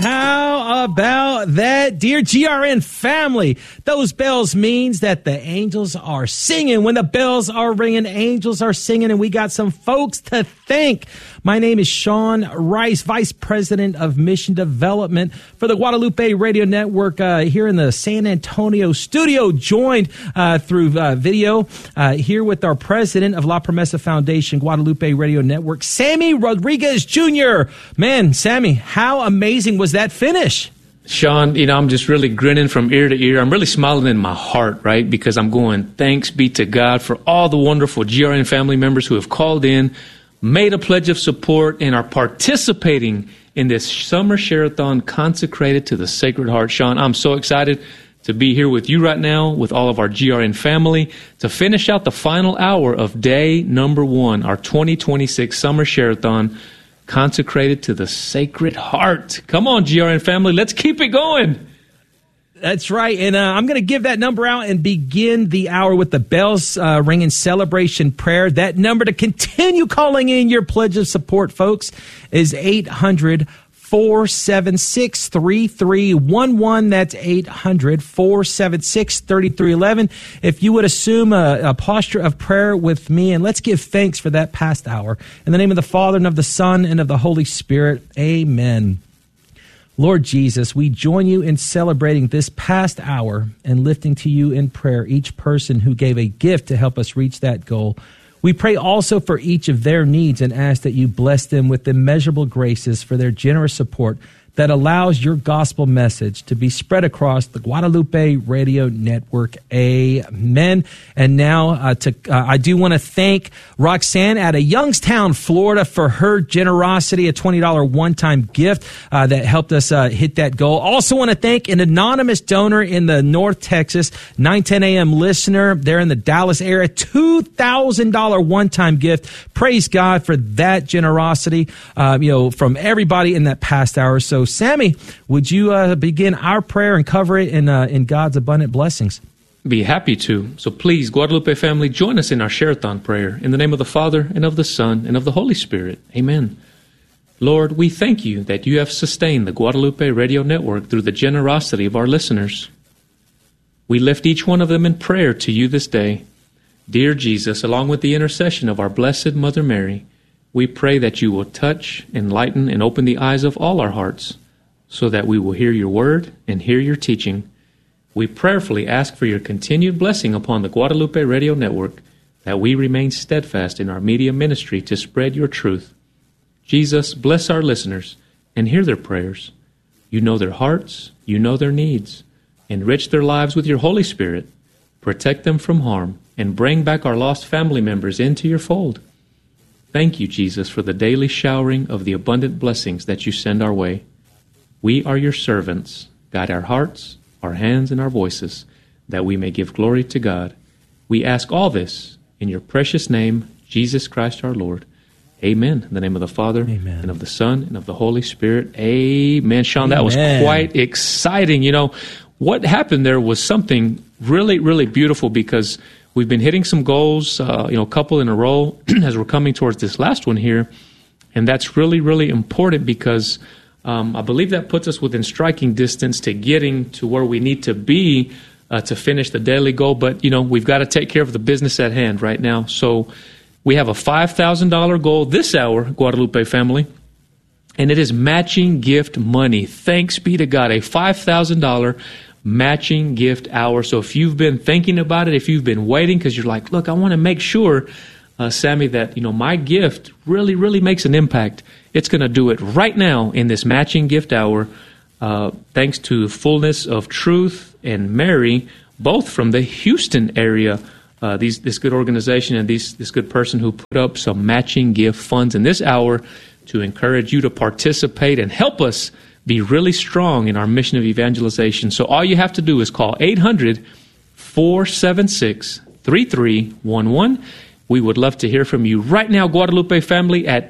How about that, dear GRN family? Those bells means that the angels are singing. When the bells are ringing, angels are singing, and we got some folks to thank. My name is Sean Rice, Vice President of Mission Development for the Guadalupe Radio Network here in the San Antonio studio, joined through video here with our president of La Promesa Foundation, Guadalupe Radio Network, Sammy Rodriguez Jr. Man, Sammy, how amazing was that finish? Sean, I'm just really grinning from ear to ear. I'm really smiling in my heart, right? Because I'm going, thanks be to God for all the wonderful GRN family members who have called in, made a pledge of support, and are participating in this summer share-a-thon consecrated to the Sacred Heart. Sean, I'm so excited to be here with you right now, with all of our GRN family, to finish out the final hour of day number 1, our 2026 summer share-a-thon consecrated to the Sacred Heart. Come on, GRN family, let's keep it going. That's right, and I'm going to give that number out and begin the hour with the bells ringing celebration prayer. That number to continue calling in your pledge of support, folks, is 800-476-3311. That's 800-476-3311. If you would assume a posture of prayer with me, and let's give thanks for that past hour. In the name of the Father, and of the Son, and of the Holy Spirit, amen. Lord Jesus, we join you in celebrating this past hour and lifting to you in prayer each person who gave a gift to help us reach that goal. We pray also for each of their needs and ask that you bless them with immeasurable graces for their generous support that allows your gospel message to be spread across the Guadalupe Radio Network. Amen. And now I do want to thank Roxanne out of Youngstown, Florida, for her generosity, a $20 one-time gift that helped us hit that goal. Also want to thank an anonymous donor in the North Texas, 910 a.m. listener there in the Dallas area, $2,000 one-time gift. Praise God for that generosity, from everybody in that past hour. So, Sammy, would you begin our prayer and cover it in God's abundant blessings? Be happy to. So please, Guadalupe family, join us in our share-a-thon prayer. In the name of the Father, and of the Son, and of the Holy Spirit. Amen. Lord, we thank you that you have sustained the Guadalupe Radio Network through the generosity of our listeners. We lift each one of them in prayer to you this day. Dear Jesus, along with the intercession of our Blessed Mother Mary, we pray that you will touch, enlighten, and open the eyes of all our hearts so that we will hear your word and hear your teaching. We prayerfully ask for your continued blessing upon the Guadalupe Radio Network, that we remain steadfast in our media ministry to spread your truth. Jesus, bless our listeners and hear their prayers. You know their hearts, you know their needs. Enrich their lives with your Holy Spirit. Protect them from harm and bring back our lost family members into your fold. Thank you, Jesus, for the daily showering of the abundant blessings that you send our way. We are your servants. Guide our hearts, our hands, and our voices, that we may give glory to God. We ask all this in your precious name, Jesus Christ our Lord. Amen. In the name of the Father, Amen, and of the Son, and of the Holy Spirit. Amen. Sean, Amen. That was quite exciting. What happened there was something really, really beautiful, because we've been hitting some goals, a couple in a row as we're coming towards this last one here. And that's really, really important, because I believe that puts us within striking distance to getting to where we need to be to finish the daily goal. But, we've got to take care of the business at hand right now. So we have a $5,000 goal this hour, Guadalupe family, and it is matching gift money. Thanks be to God, a $5,000 matching gift hour. So if you've been thinking about it, if you've been waiting because you're like, look, I want to make sure, Sammy, that my gift really, really makes an impact, it's going to do it right now in this matching gift hour, thanks to Fullness of Truth and Mary, both from the Houston area. This good organization and this good person who put up some matching gift funds in this hour to encourage you to participate and help us be really strong in our mission of evangelization. So all you have to do is call 800-476-3311. We would love to hear from you right now, Guadalupe family, at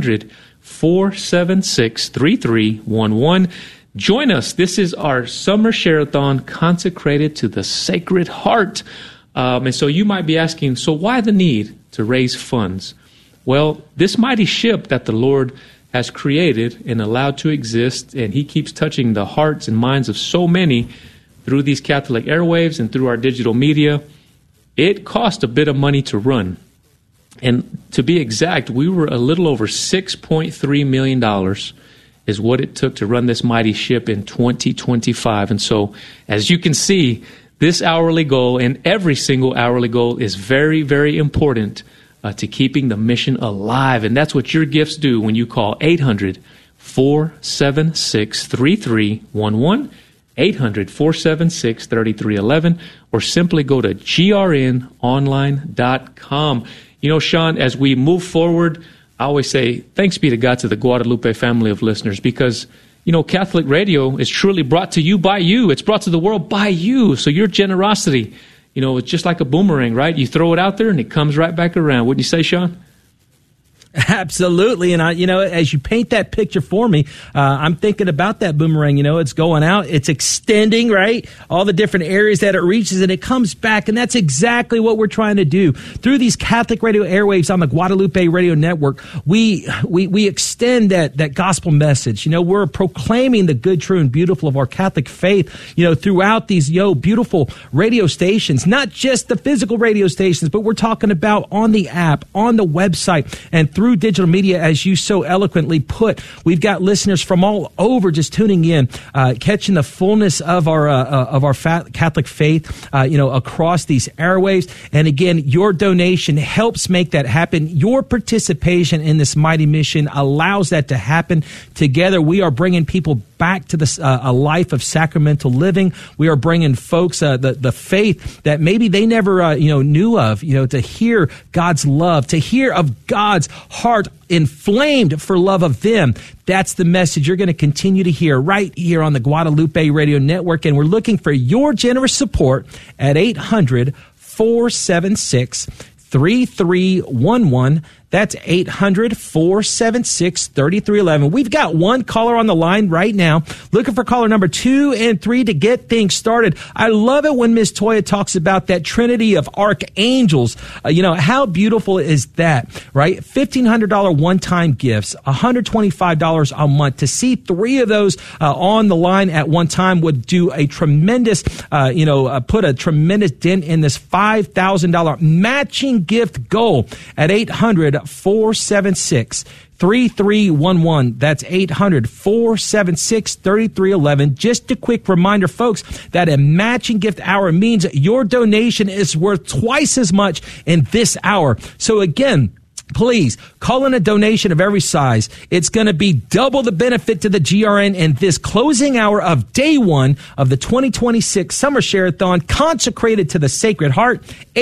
800-476-3311. Join us. This is our summer share-a-thon consecrated to the Sacred Heart. And so you might be asking, so why the need to raise funds? Well, this mighty ship that the Lord has created and allowed to exist, and he keeps touching the hearts and minds of so many through these Catholic airwaves and through our digital media. It cost a bit of money to run. And to be exact, we were a little over $6.3 million is what it took to run this mighty ship in 2025. And so, as you can see, this hourly goal and every single hourly goal is very, very important to keeping the mission alive. And that's what your gifts do when you call 800-476-3311, 800-476-3311, or simply go to grnonline.com. You know, Sean, as we move forward, I always say thanks be to God, to the Guadalupe family of listeners, because, you know, Catholic radio is truly brought to you by you. It's brought to the world by you. So your generosity, you know, it's just like a boomerang, right? You throw it out there and it comes right back around. Wouldn't you say, Sean? Absolutely. And as you paint that picture for me, I'm thinking about that boomerang. It's going out, it's extending, right? All the different areas that it reaches, and it comes back. And that's exactly what we're trying to do through these Catholic radio airwaves on the Guadalupe Radio Network. We extend that gospel message. We're proclaiming the good, true, and beautiful of our Catholic faith, throughout these beautiful radio stations, not just the physical radio stations, but we're talking about on the app, on the website, and through digital media, as you so eloquently put. We've got listeners from all over just tuning in, catching the fullness of our Catholic faith, across these airwaves. And again, your donation helps make that happen. Your participation in this mighty mission allows that to happen. Together, we are bringing people back to a life of sacramental living. We are bringing folks the faith that maybe they never knew of. To hear God's love, to hear of God's heart inflamed for love of them. That's the message you're going to continue to hear right here on the Guadalupe Radio Network. And we're looking for your generous support at 800-476-3311. That's 800-476-3311. We've got one caller on the line right now, looking for caller number 2 and 3 to get things started. I love it when Miss Toya talks about that trinity of archangels. How beautiful is that, right? $1,500 one-time gifts, $125 a month. To see 3 of those on the line at one time would do a tremendous, put a tremendous dent in this $5,000 matching gift goal at 800-476-3311. That's 800-476-3311. Just a quick reminder, folks, that a matching gift hour means your donation is worth twice as much in this hour. So again, please call in a donation of every size. It's going to be double the benefit to the GRN in this closing hour of day 1 of the 2026 Summer Share-a-thon consecrated to the Sacred Heart.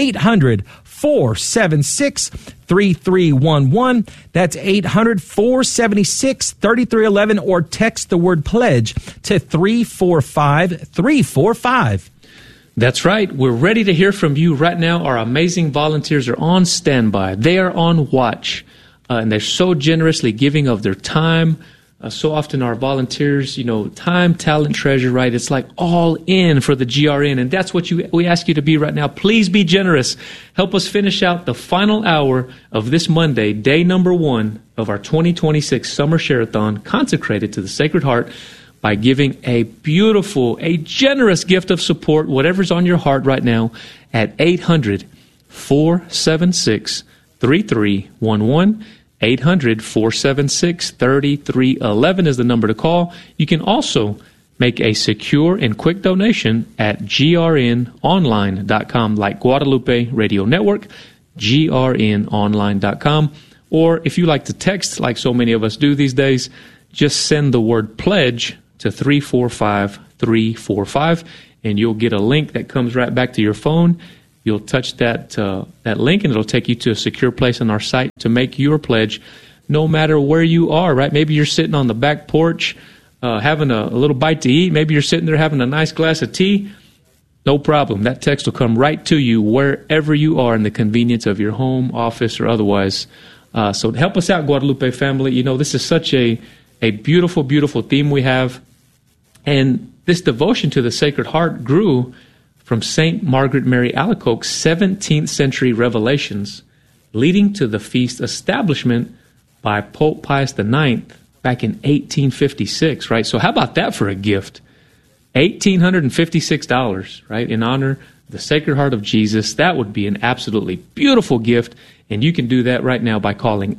800-476-3311. That's 800-476-3311, or text the word pledge to 345-345. That's right. We're ready to hear from you right now. Our amazing volunteers are on standby. They are on watch, and they're so generously giving of their time. So often our volunteers, time, talent, treasure, right? It's like all in for the GRN, and that's what we ask you to be right now. Please be generous. Help us finish out the final hour of this Monday, day number 1 of our 2026 Summer Share-a-thon consecrated to the Sacred Heart, by giving a generous gift of support, whatever's on your heart right now, at 800-476-3311. 800-476-3311 is the number to call. You can also make a secure and quick donation at grnonline.com, like Guadalupe Radio Network, grnonline.com. Or if you like to text, like so many of us do these days, just send the word pledge to 345-345, and you'll get a link that comes right back to your phone. You'll touch that link, and it'll take you to a secure place on our site to make your pledge, no matter where you are, right? Maybe you're sitting on the back porch having a little bite to eat. Maybe you're sitting there having a nice glass of tea. No problem. That text will come right to you wherever you are in the convenience of your home, office, or otherwise. So help us out, Guadalupe family. This is such a beautiful, beautiful theme we have. And this devotion to the Sacred Heart grew from St. Margaret Mary Alacoque's 17th century revelations, leading to the feast establishment by Pope Pius IX back in 1856, right? So how about that for a gift? $1,856, right, in honor of the Sacred Heart of Jesus. That would be an absolutely beautiful gift, and you can do that right now by calling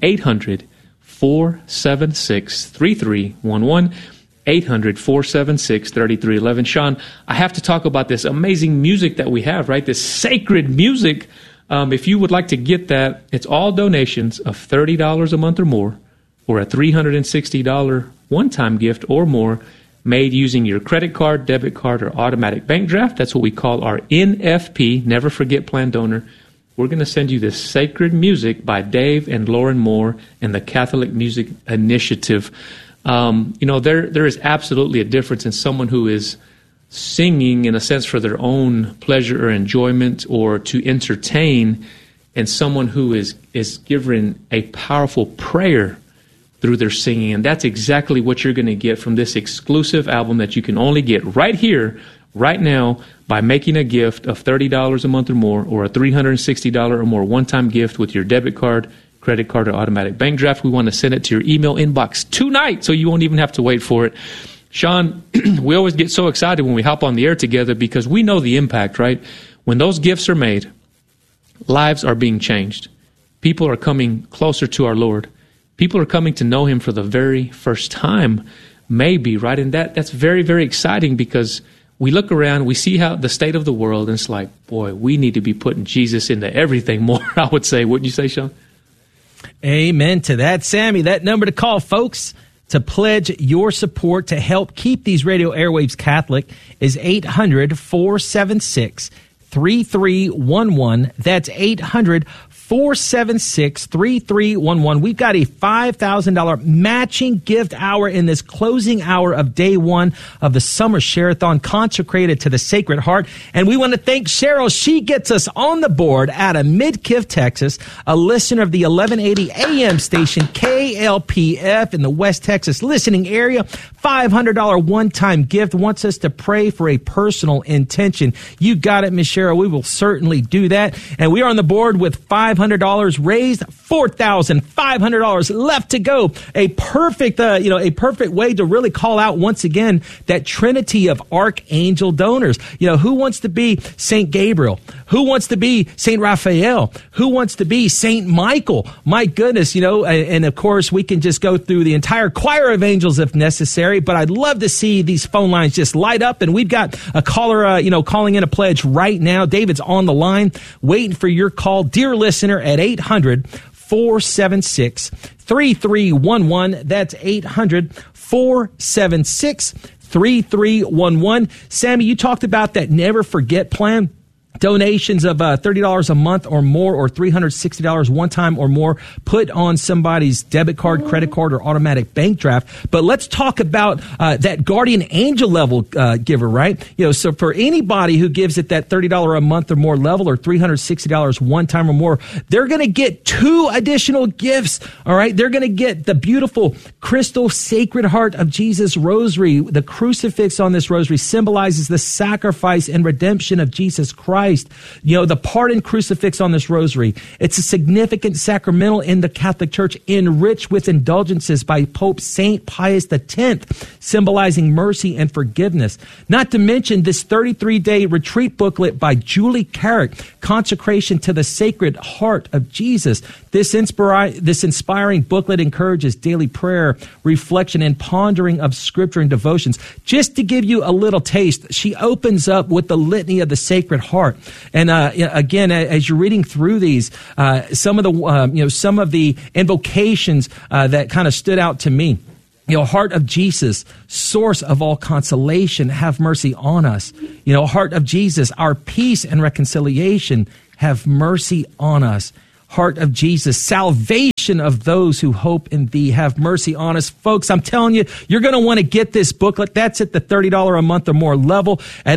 800-476-3311, 800-476-3311. Sean, I have to talk about this amazing music that we have, right, this sacred music. If you would like to get that, it's all donations of $30 a month or more, or a $360 one-time gift or more, made using your credit card, debit card, or automatic bank draft. That's what we call our NFP, Never Forget Plan Donor. We're going to send you this sacred music by Dave and Lauren Moore and the Catholic Music Initiative. There is absolutely a difference in someone who is singing, in a sense, for their own pleasure or enjoyment or to entertain, and someone who is giving a powerful prayer through their singing. And that's exactly what you're going to get from this exclusive album that you can only get right here, right now, by making a gift of $30 a month or more, or a $360 or more one-time gift with your debit card, credit card, or automatic bank draft. We want to send it to your email inbox tonight, so you won't even have to wait for it. Sean, we always get so excited when we hop on the air together because we know the impact, right? When those gifts are made, lives are being changed. People are coming closer to our Lord. People are coming to know Him for the very first time, maybe, right? And that's very, very exciting because we look around, we see how the state of the world, and it's like, boy, we need to be putting Jesus into everything more, I would say. Wouldn't you say, Sean? Amen to that, Sammy. That number to call, folks, to pledge your support to help keep these radio airwaves Catholic is 800-476-3311. That's 800-476-3311. We've got a $5,000 matching gift hour in this closing hour of day one of the Summer Share-a-thon consecrated to the Sacred Heart. And we want to thank Cheryl. She gets us on the board out of Midkiff, Texas, a listener of the 1180 AM station KLPF in the West Texas listening area. $500 one-time gift, wants us to pray for a personal intention. You got it, Miss Cheryl. We will certainly do that. And we are on the board with $500 raised, $4,500 left to go. A perfect way to really call out once again that trinity of archangel donors. Who wants to be Saint Gabriel? Who wants to be Saint Raphael? Who wants to be Saint Michael? My goodness, and of course we can just go through the entire choir of angels if necessary, but I'd love to see these phone lines just light up. And we've got a caller, calling in a pledge right now. David's on the line waiting for your call. Dear listener, at 800-476-3311. That's 800-476-3311. Sammy, you talked about that Never Forget plan. Donations of $30 a month or more, or $360 one time or more, put on somebody's debit card, credit card, or automatic bank draft. But let's talk about that guardian angel level giver, right? So for anybody who gives at that $30 a month or more level, or $360 one time or more, they're going to get 2 additional gifts. All right, they're going to get the beautiful crystal Sacred Heart of Jesus rosary. The crucifix on this rosary symbolizes the sacrifice and redemption of Jesus Christ. The pardon crucifix on this rosary, it's a significant sacramental in the Catholic Church, enriched with indulgences by Pope St. Pius X, symbolizing mercy and forgiveness. Not to mention this 33-day retreat booklet by Julie Carrick, Consecration to the Sacred Heart of Jesus. This inspiring booklet encourages daily prayer, reflection, and pondering of Scripture and devotions. Just to give you a little taste, she opens up with the litany of the Sacred Heart. And again, as you're reading through these, some of the invocations that kind of stood out to me. Heart of Jesus, source of all consolation, have mercy on us. Heart of Jesus, our peace and reconciliation, have mercy on us. Heart of Jesus, salvation of those who hope in thee, have mercy on us. Folks, I'm telling you, you're going to want to get this booklet. That's at the $30 a month or more level at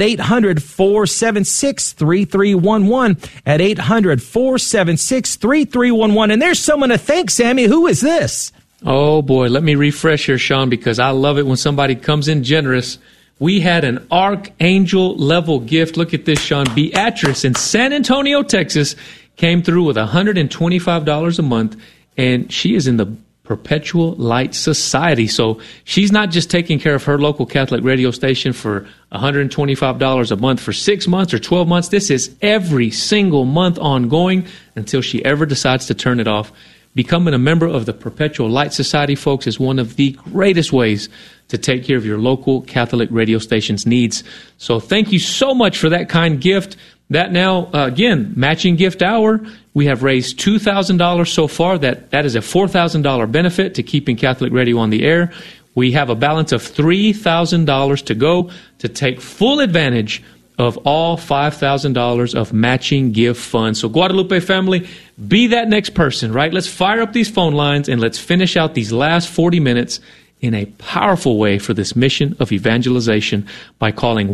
800-476-3311, at 800-476-3311. And there's someone to thank, Sammy. Who is this? Oh, boy, let me refresh here, Sean, because I love it when somebody comes in generous. We had an archangel level gift. Look at this, Sean. Beatrice in San Antonio, Texas, came through with $125 a month, and she is in the Perpetual Light Society. So she's not just taking care of her local Catholic radio station for $125 a month for 6 months or 12 months. This is every single month ongoing until she ever decides to turn it off. Becoming a member of the Perpetual Light Society, folks, is one of the greatest ways to take care of your local Catholic radio station's needs. So thank you so much for that kind gift. That now, again, matching gift hour, we have raised $2,000 so far. That is a $4,000 benefit to keeping Catholic radio on the air. We have a balance of $3,000 to go to take full advantage of all $5,000 of matching gift funds. So Guadalupe family, be that next person, right? Let's fire up these phone lines and let's finish out these last 40 minutes in a powerful way for this mission of evangelization by calling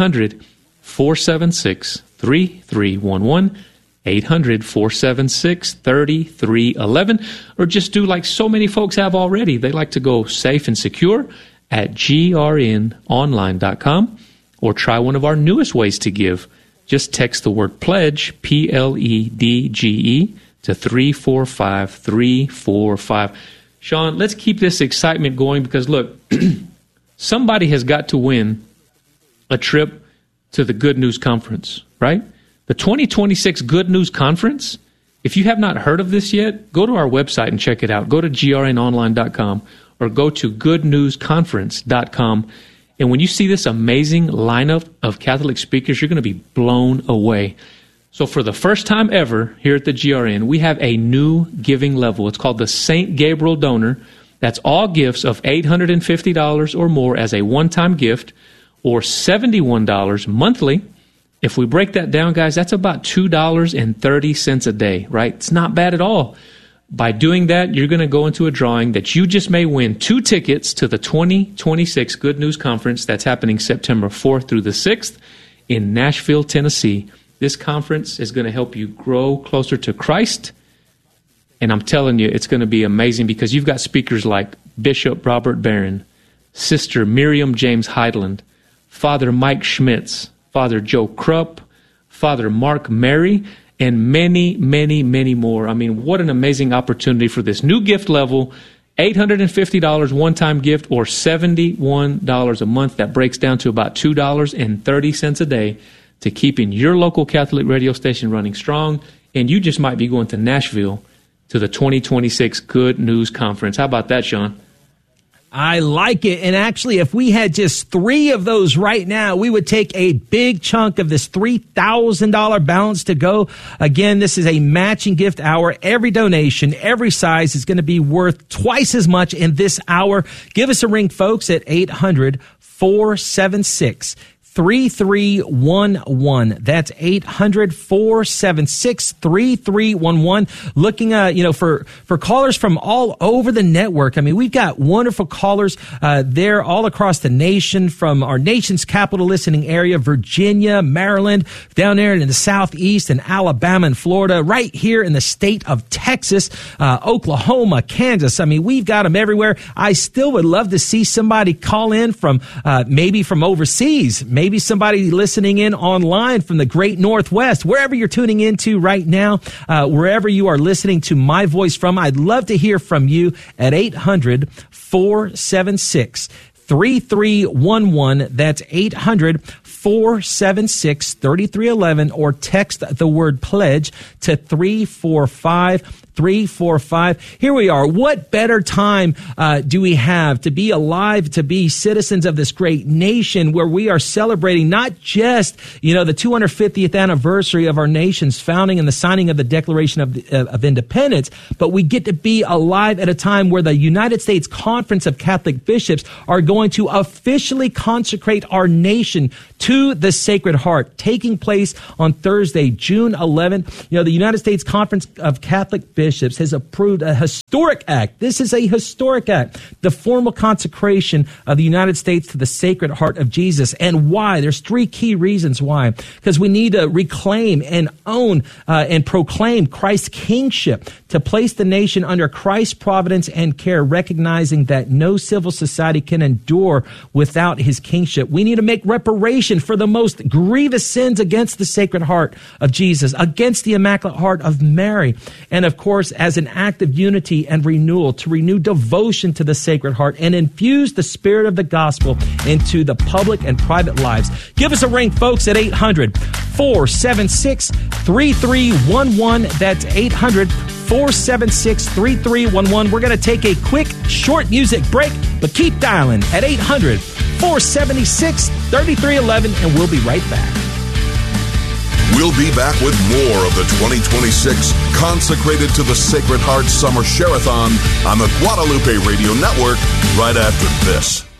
1-800-476-3311, 800-476-3311, or just do like so many folks have already. They like to go safe and secure at grnonline.com, or try one of our newest ways to give. Just text the word pledge, PLEDGE, to 345-345. Sean, let's keep this excitement going because, look, somebody has got to win a trip to the Good News Conference, right? The 2026 Good News Conference, if you have not heard of this yet, go to our website and check it out. Go to grnonline.com or go to goodnewsconference.com. And when you see this amazing lineup of Catholic speakers, you're going to be blown away. So for the first time ever here at the GRN, we have a new giving level. It's called the St. Gabriel Donor. That's all gifts of $850 or more as a one-time gift, or $71 monthly. If we break that down, guys, that's about $2.30 a day, right? It's not bad at all. By doing that, you're going to go into a drawing that you just may win 2 tickets to the 2026 Good News Conference that's happening September 4th through the 6th in Nashville, Tennessee. This conference is going to help you grow closer to Christ. And I'm telling you, it's going to be amazing because you've got speakers like Bishop Robert Barron, Sister Miriam James Heidland, Father Mike Schmitz, Father Joe Krupp, Father Mark Mary, and many, many, many more. I mean, what an amazing opportunity for this new gift level, $850 one-time gift or $71 a month. That breaks down to about $2.30 a day to keeping your local Catholic radio station running strong. And you just might be going to Nashville to the 2026 Good News Conference. How about that, Sean? I like it. And actually, if we had just 3 of those right now, we would take a big chunk of this $3,000 balance to go. Again, this is a matching gift hour. Every donation, every size is going to be worth twice as much in this hour. Give us a ring, folks, at 800-476-3311. 3311. That's 800-476-3311. Looking, for callers from all over the network. I mean, we've got wonderful callers there all across the nation, from our nation's capital listening area, Virginia, Maryland, down there in the Southeast, and Alabama and Florida, right here in the state of Texas, Oklahoma, Kansas. I mean, we've got them everywhere. I still would love to see somebody call in from maybe from overseas, maybe somebody listening in online from the great Northwest, wherever you're tuning into right now, wherever you are listening to my voice from. I'd love to hear from you at 800-476-3311. That's 800-476-3311, or text the word pledge to 345-345. Here we are. What better time do we have to be alive, to be citizens of this great nation where we are celebrating not just, the 250th anniversary of our nation's founding and the signing of the Declaration of Independence, but we get to be alive at a time where the United States Conference of Catholic Bishops are going to officially consecrate our nation to the Sacred Heart, taking place on Thursday, June 11th. The United States Conference of Catholic Bishops has approved a historic act. This is a historic act, the formal consecration of the United States to the Sacred Heart of Jesus. And why? There's 3 key reasons why. Because we need to reclaim and own and proclaim Christ's kingship, to place the nation under Christ's providence and care, recognizing that no civil society can endure without his kingship. We need to make reparation for the most grievous sins against the Sacred Heart of Jesus, against the Immaculate Heart of Mary. And of course, course, as an act of unity and renewal, to renew devotion to the Sacred Heart and infuse the spirit of the gospel into the public and private lives. Give us a ring, folks, at 800-476-3311. That's 800-476-3311. We're going to take a quick, short music break, but keep dialing at 800-476-3311, and we'll be right back. We'll be back with more of the 2026 Consecrated to the Sacred Heart Summer Share-a-thon on the Guadalupe Radio Network right after this.